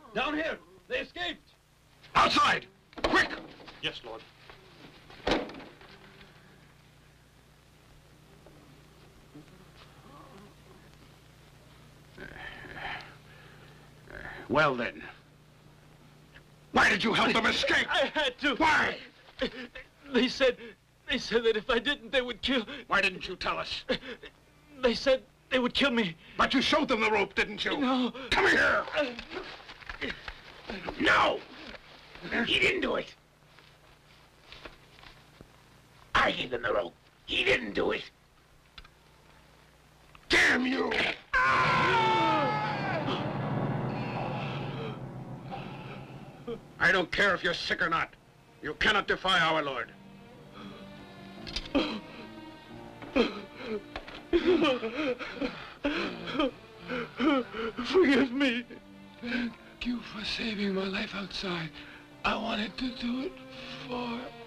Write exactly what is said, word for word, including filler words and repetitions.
Down here. They escaped. Outside! Quick! Yes, Lord. Well, then. Why did you help them escape? I had to. Why? They said, they said that if I didn't, they would kill. Why didn't you tell us? They said they would kill me. But you showed them the rope, didn't you? No. Come here! No! He didn't do it. I gave him the rope. He didn't do it. Damn you! I don't care if you're sick or not. You cannot defy our Lord. Forgive me. Thank you for saving my life outside. I wanted to do it for